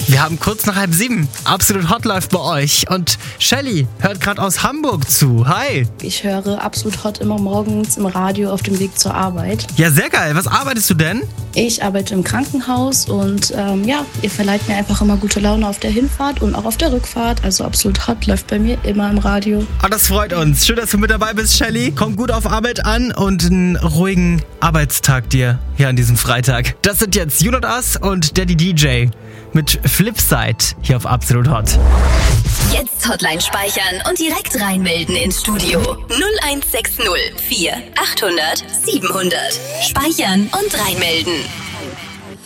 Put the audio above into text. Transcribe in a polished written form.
Wir haben kurz nach 6:30. Absolut Hot läuft bei euch. Und Shelly hört gerade aus Hamburg zu. Hi. Ich höre Absolut Hot immer morgens im Radio auf dem Weg zur Arbeit. Ja, sehr geil. Was arbeitest du denn? Ich arbeite im Krankenhaus und ihr verleiht mir einfach immer gute Laune auf der Hinfahrt und auch auf der Rückfahrt. Also Absolut Hot läuft bei mir immer im Radio. Ah, das freut uns. Schön, dass du mit dabei bist, Shelly. Komm gut auf Arbeit an und einen ruhigen Arbeitstag dir hier an diesem Freitag. Das sind jetzt You Not Us und Daddy DJ mit Flipside hier auf Absolut Hot. Jetzt Hotline speichern und direkt reinmelden ins Studio. 0160 4 800 700. Speichern und reinmelden.